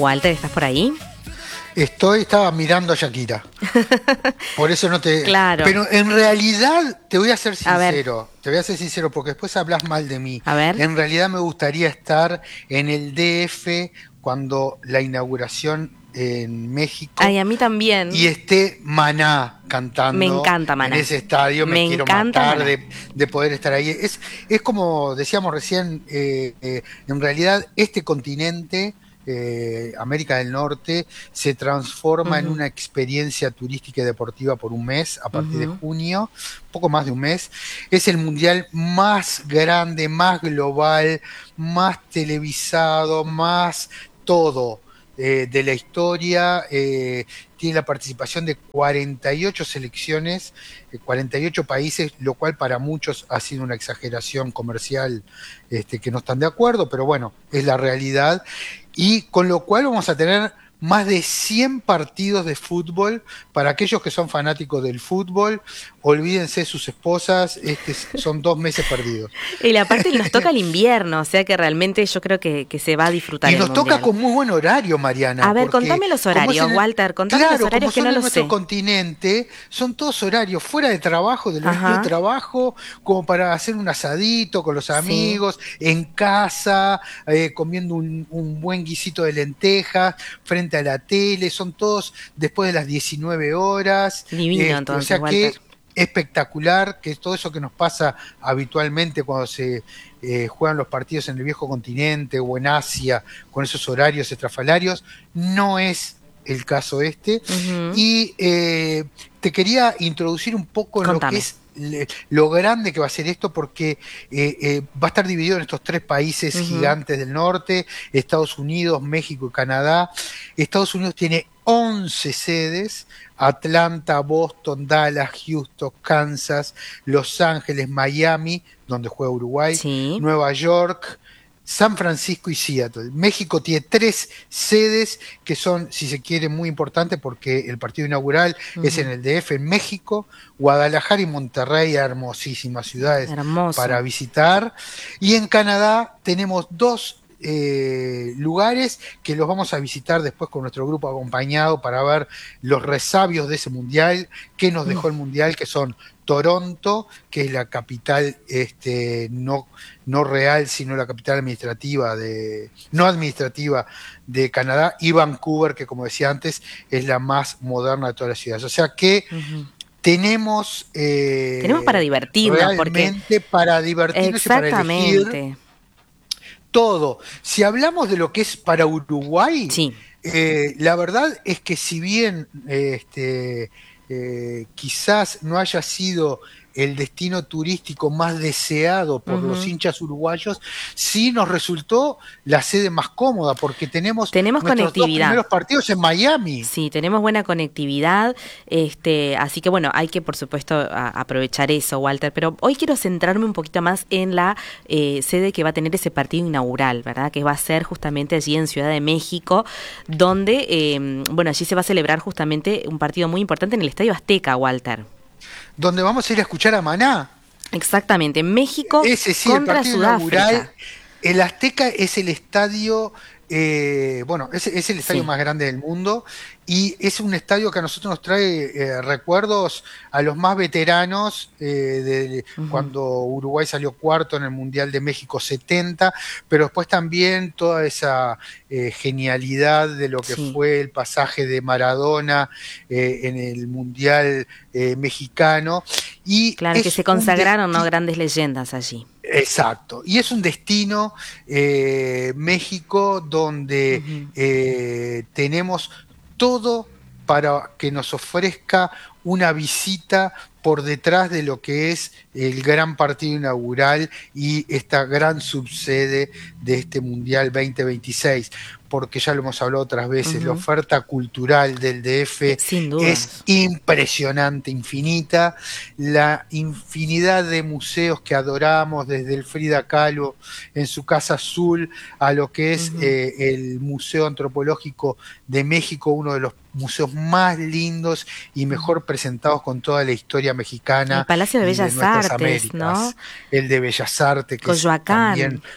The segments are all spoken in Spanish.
Walter, ¿estás por ahí? Estaba mirando a Shakira. Por eso no te... Claro. Pero en realidad, te voy a ser A ver. sincero. Te voy a ser sincero porque después hablas mal de mí. A ver. En realidad me gustaría estar en el DF cuando la inauguración en México Ay, a mí también. y esté Maná Me cantando encanta Maná. en ese estadio. Me quiero encanta matar Maná. de poder estar ahí. Es como decíamos recién, en realidad este continente, América del Norte, se transforma en una experiencia turística y deportiva por un mes, a partir de junio, poco más de un mes. Es el mundial más grande, más global, más televisado, más todo de la historia. Tiene la participación de 48 selecciones, 48 países, lo cual para muchos ha sido una exageración comercial, que no están de acuerdo, pero bueno, es la realidad. Y con lo cual vamos a tener más de 100 partidos de fútbol. Para aquellos que son fanáticos del fútbol, olvídense sus esposas, son 2 meses perdidos. Y aparte nos toca el invierno, o sea que realmente yo creo que se va a disfrutar Y el nos mundial. toca con muy buen horario, Mariana. A ver, porque contame los horarios, Walter, contame los horarios que no en lo nuestro sé. continente, son todos horarios fuera de trabajo, del horario de Ajá. trabajo, como para hacer un asadito con los Sí. amigos, en casa, comiendo un buen guisito de lentejas, frente a la tele, son todos después de las 19 horas. Divino O entonces, sea Walter. que espectacular, que es todo eso que nos pasa habitualmente cuando se juegan los partidos en el viejo continente o en Asia, con esos horarios estrafalarios, no es el caso este. Y te quería introducir un poco en lo que Contame. es lo grande que va a ser esto, porque va a estar dividido en estos 3 países gigantes del norte: Estados Unidos, México y Canadá. Estados Unidos tiene 11 sedes: Atlanta, Boston, Dallas, Houston, Kansas, Los Ángeles, Miami, donde juega Uruguay, Sí. Nueva York, San Francisco y Seattle. México tiene 3 sedes que son, si se quiere, muy importantes, porque el partido inaugural es en el DF, en México. Guadalajara y Monterrey, hermosísimas ciudades Hermoso. para visitar. Y en Canadá tenemos 2 lugares que los vamos a visitar después con nuestro grupo acompañado para ver los resabios de ese mundial, qué nos dejó el mundial, que son Toronto, que es la capital no real, sino la capital administrativa no administrativa de Canadá, y Vancouver, que como decía antes, es la más moderna de todas las ciudades. O sea que tenemos para divertirnos, realmente para divertirnos y para elegir todo. Si hablamos de lo que es para Uruguay, sí. La verdad es que si bien quizás no haya sido el destino turístico más deseado por los hinchas uruguayos, sí nos resultó la sede más cómoda, porque tenemos nuestros 2 primeros partidos en Miami. Sí, tenemos buena conectividad, así que bueno, hay que por supuesto aprovechar eso, Walter, pero hoy quiero centrarme un poquito más en la sede que va a tener ese partido inaugural, ¿verdad? Que va a ser justamente allí en Ciudad de México, donde, allí se va a celebrar justamente un partido muy importante en el Estadio Azteca, Walter. Donde vamos a ir a escuchar a Maná. Exactamente, México ese sí, contra el partido Sudáfrica. Inaugural. El Azteca es el estadio, es el estadio más grande del mundo, y es un estadio que a nosotros nos trae recuerdos a los más veteranos de cuando Uruguay salió cuarto en el Mundial de México 70, pero después también toda esa genialidad de lo que fue el pasaje de Maradona en el Mundial mexicano. Y claro, que se consagraron, ¿no?, grandes leyendas allí. Exacto, y es un destino, México, donde tenemos todo para que nos ofrezca una visita por detrás de lo que es el gran partido inaugural y esta gran subsede de este Mundial 2026, porque ya lo hemos hablado otras veces, la oferta cultural del DF es impresionante, infinita, la infinidad de museos que adoramos, desde el Frida Kahlo en su Casa Azul a lo que es el Museo Antropológico de México, uno de los museos más lindos y mejor presentados con toda la historia mexicana. El Palacio de Bellas Artes, Américas, ¿no? El de Bellas Artes, que Coyoacán. es también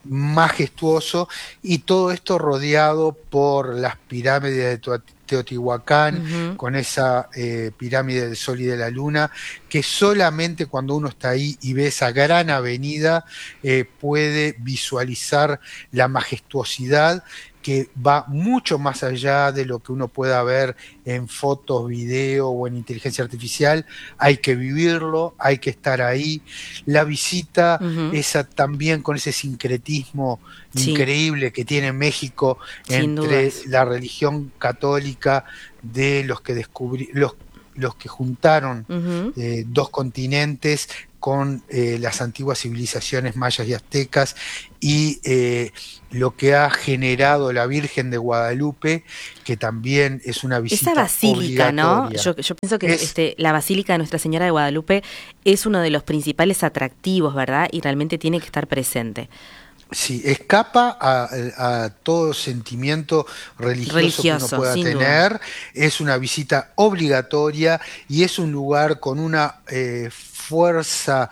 majestuoso, y todo esto rodeado por las pirámides de Teotihuacán, Ujú. con esa pirámide del Sol y de la Luna, que solamente cuando uno está ahí y ve esa gran avenida puede visualizar la majestuosidad, que va mucho más allá de lo que uno pueda ver en fotos, video o en inteligencia artificial. Hay que vivirlo, hay que estar ahí. La visita, Ujú. esa también con ese sincretismo Sí, increíble que tiene México sin entre dudas. la religión católica de los que juntaron Ujú. dos continentes con las antiguas civilizaciones mayas y aztecas, y lo que ha generado la Virgen de Guadalupe, que también es una Esa visita basílica, ¿no? obligatoria. Yo pienso que Es la Basílica de Nuestra Señora de Guadalupe es uno de los principales atractivos, ¿verdad? Y realmente tiene que estar presente. Sí, escapa a todo sentimiento religioso que uno Religioso, pueda sin duda. tener, es una visita obligatoria y es un lugar con una fuerza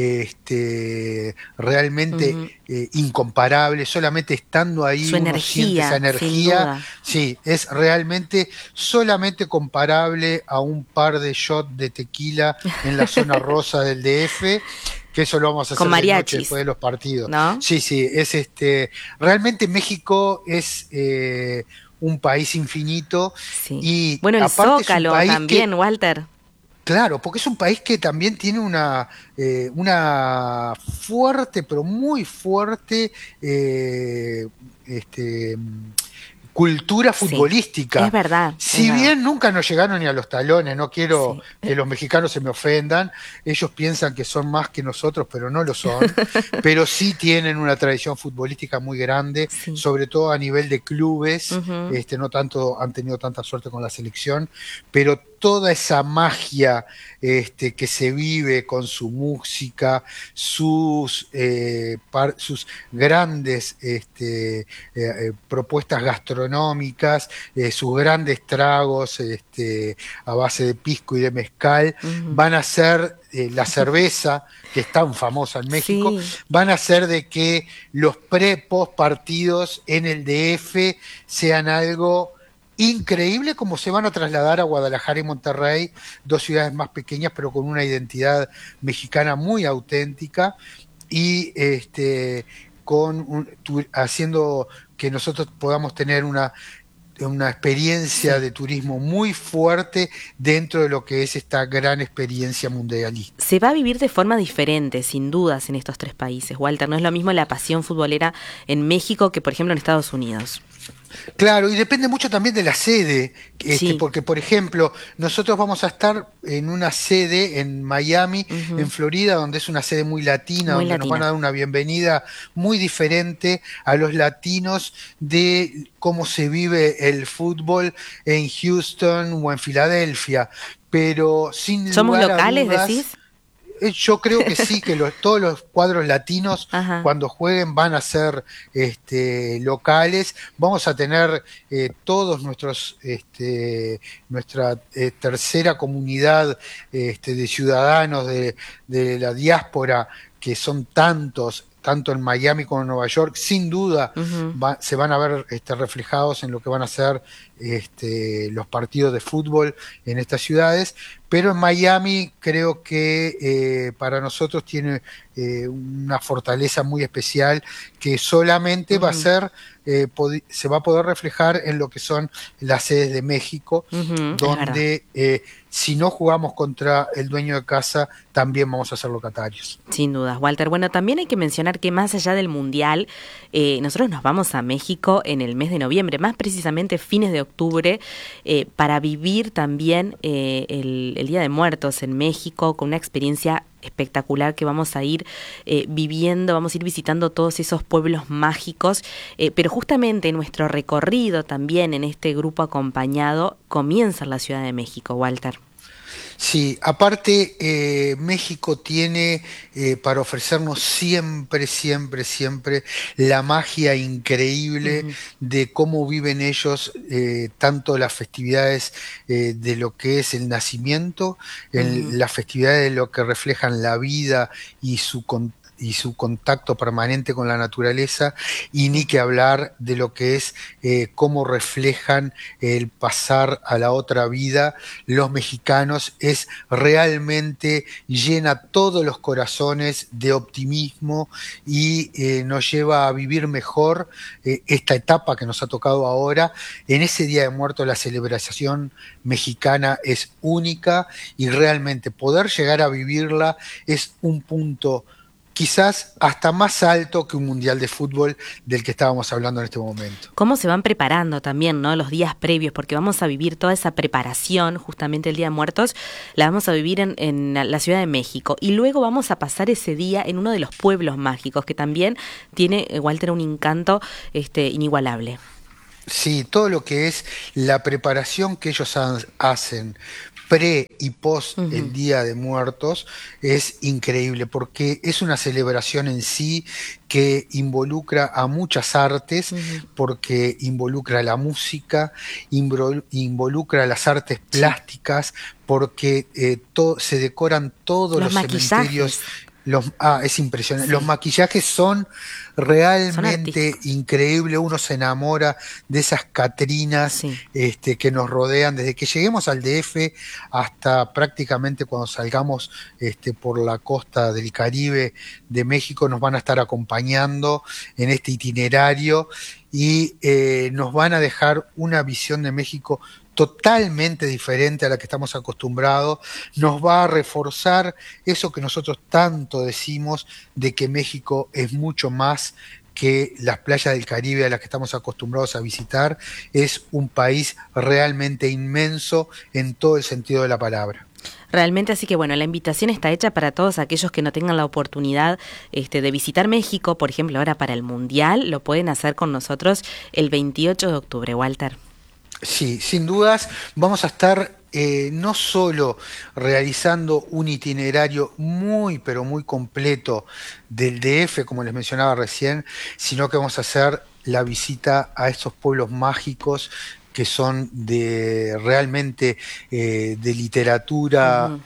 realmente Ujú. incomparable. Solamente estando ahí Su uno siente esa energía, sin energía. duda. Sí, es realmente solamente comparable a un par de shots de tequila en la zona rosa del DF, que eso lo vamos a Con hacer de noche después mariachis, de los partidos. ¿no? Sí, sí, es realmente México es un país infinito, Sí. y Bueno, el aparte es un Zócalo país que, también, Walter. claro, porque es un país que también tiene una fuerte, pero muy fuerte, eh, este, cultura Sí. Es futbolística. verdad, es Si verdad. bien nunca nos llegaron ni a los talones, no quiero Sí. que los mexicanos se me ofendan, ellos piensan que son más que nosotros, pero no lo son, pero sí tienen una tradición futbolística muy grande, Sí. sobre todo a nivel de clubes, Ujú. no tanto han tenido tanta suerte con la selección, pero toda esa magia que se vive con su música, sus grandes propuestas gastronómicas, sus grandes tragos a base de pisco y de mezcal, Ujú. van a ser la cerveza, que es tan famosa en México, Sí. van a ser de que los pre-post partidos en el DF sean algo increíble, como se van a trasladar a Guadalajara y Monterrey, dos ciudades más pequeñas pero con una identidad mexicana muy auténtica, y haciendo que nosotros podamos tener una experiencia Sí. de turismo muy fuerte dentro de lo que es esta gran experiencia mundialista. Se va a vivir de forma diferente, sin dudas, en estos tres países, Walter. No es lo mismo la pasión futbolera en México que, por ejemplo, en Estados Unidos. Claro, y depende mucho también de la sede, Sí. porque por ejemplo, nosotros vamos a estar en una sede en Miami, en Ujú. Florida, donde es una sede muy latina, Muy donde nos van a latina. dar una bienvenida muy diferente a los latinos de cómo se vive el fútbol en Houston o en Filadelfia. Pero sin ¿Somos lugar a locales, dudas, decís? yo creo que sí, que todos los cuadros latinos Ajá. cuando jueguen van a ser locales. Vamos a tener todos nuestra tercera comunidad de ciudadanos de la diáspora, que son tantos, tanto en Miami como en Nueva York, sin duda Ujú. se van a ver reflejados en lo que van a ser los partidos de fútbol en estas ciudades. Pero en Miami creo que para nosotros tiene una fortaleza muy especial, que solamente va a Ujú. ser, se va a poder reflejar en lo que son las sedes de México, Ujú. Es verdad. donde si no jugamos contra el dueño de casa, también vamos a ser locatarios. Sin dudas, Walter. Bueno, también hay que mencionar que más allá del Mundial, nosotros nos vamos a México en el mes de noviembre, más precisamente fines de octubre, para vivir también el Día de Muertos en México, con una experiencia espectacular que vamos a ir viviendo, vamos a ir visitando todos esos pueblos mágicos, pero justamente nuestro recorrido también en este grupo acompañado comienza en la Ciudad de México, Walter. Sí, aparte México tiene para ofrecernos siempre, siempre, siempre la magia increíble Ujú. de cómo viven ellos, tanto las festividades de lo que es el nacimiento, Ujú. las festividades de lo que reflejan la vida y y su contacto permanente con la naturaleza, y ni que hablar de lo que es cómo reflejan el pasar a la otra vida los mexicanos. Es realmente, llena todos los corazones de optimismo y nos lleva a vivir mejor esta etapa que nos ha tocado ahora. En ese Día de Muertos la celebración mexicana es única, y realmente poder llegar a vivirla es un punto quizás hasta más alto que un mundial de fútbol del que estábamos hablando en este momento. Cómo se van preparando también, ¿no? Los días previos, porque vamos a vivir toda esa preparación, justamente el Día de Muertos, la vamos a vivir en la Ciudad de México, y luego vamos a pasar ese día en uno de los pueblos mágicos, que también tiene, Walter, un encanto inigualable. Sí, todo lo que es la preparación que ellos hacen pre y post el Día de Muertos es increíble, porque es una celebración en sí que involucra a muchas artes, porque involucra la música, involucra las artes plásticas, porque se decoran todos los cementerios. Es impresionante. Sí. Los maquillajes son realmente increíbles. Uno se enamora de esas catrinas que nos rodean desde que lleguemos al DF hasta prácticamente cuando salgamos por la costa del Caribe de México. Nos van a estar acompañando en este itinerario y nos van a dejar una visión de México totalmente diferente a la que estamos acostumbrados. Nos va a reforzar eso que nosotros tanto decimos, de que México es mucho más que las playas del Caribe a las que estamos acostumbrados a visitar. Es un país realmente inmenso en todo el sentido de la palabra. Realmente, así que bueno, la invitación está hecha para todos aquellos que no tengan la oportunidad de visitar México, por ejemplo, ahora para el Mundial, lo pueden hacer con nosotros el 28 de octubre, Walter. Sí, sin dudas vamos a estar no solo realizando un itinerario muy, pero muy completo del DF, como les mencionaba recién, sino que vamos a hacer la visita a estos pueblos mágicos que son realmente de literatura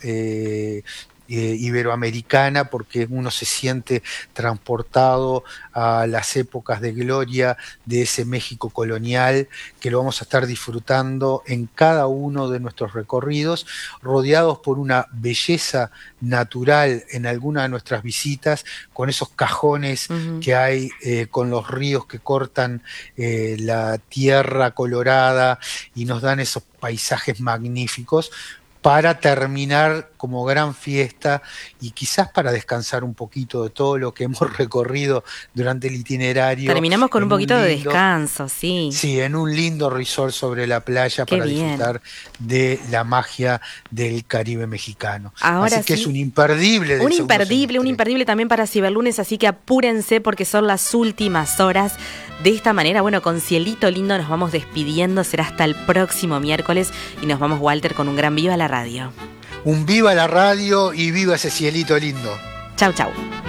iberoamericana, porque uno se siente transportado a las épocas de gloria de ese México colonial, que lo vamos a estar disfrutando en cada uno de nuestros recorridos, rodeados por una belleza natural en alguna de nuestras visitas, con esos cajones que hay, con los ríos que cortan la tierra colorada y nos dan esos paisajes magníficos, para terminar como gran fiesta y quizás para descansar un poquito de todo lo que hemos recorrido durante el itinerario. Terminamos con un poquito de descanso, sí. Sí, en un lindo resort sobre la playa. Qué para bien. Disfrutar de la magia del Caribe mexicano. Ahora así que sí, es un imperdible. Un imperdible también para Ciberlunes, así que apúrense porque son las últimas horas. De esta manera, bueno, con cielito lindo nos vamos despidiendo. Será hasta el próximo miércoles y nos vamos, Walter, con un gran viva la radio. Un viva la radio y viva ese cielito lindo. Chau, chau.